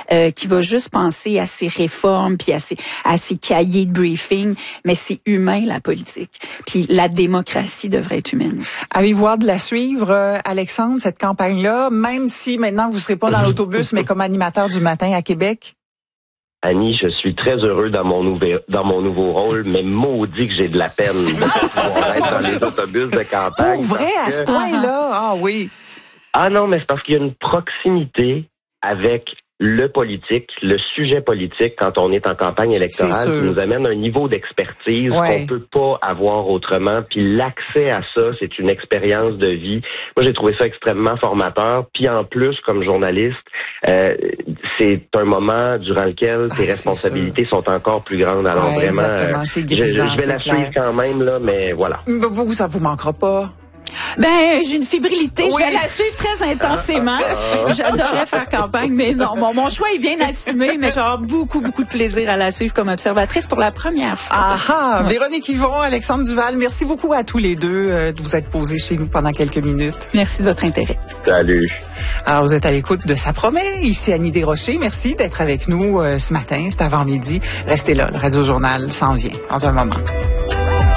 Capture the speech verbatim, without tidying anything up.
euh, qui va juste penser à ses réformes puis à ses, à ses cahiers de briefing, mais c'est humain la politique. Puis la démocratie devrait être humaine aussi. Avez-vous hâte de la suivre, euh, Alexandre, cette campagne-là, même si maintenant vous ne serez pas dans l'autobus, mais comme animateur du matin à Québec? Annie, je suis très heureux dans mon nouveau dans mon nouveau rôle, mais maudit que j'ai de la peine de pouvoir être dans les autobus de campagne. Pour vrai, à ce point-là? Ah oui. Ah non, mais c'est parce qu'il y a une proximité avec le politique, le sujet politique quand on est en campagne électorale, qui nous amène un niveau d'expertise ouais. qu'on peut pas avoir autrement. Puis l'accès à ça, c'est une expérience de vie. Moi, j'ai trouvé ça extrêmement formateur. Puis en plus, comme journaliste, euh, c'est un moment durant lequel tes ah, responsabilités sont encore plus grandes. Alors ouais, vraiment, exactement, c'est grisant, je, je vais la clair. suivre quand même là, mais voilà. Vous, ça vous manquera pas? Ben, j'ai une fébrilité. Oui. Je vais la suivre très intensément. J'adorais faire campagne, mais non, mon, mon choix est bien assumé, mais j'ai beaucoup, beaucoup de plaisir à la suivre comme observatrice pour la première fois. Ah ah! Véronique Yvon, Alexandre Duval, merci beaucoup à tous les deux euh, de vous être posés chez nous pendant quelques minutes. Merci de votre intérêt. Salut. Alors, vous êtes à l'écoute de Ça promet. Ici Annie Desrochers. Merci d'être avec nous euh, ce matin, cet avant-midi. Restez là, le Radio Journal s'en vient dans un moment.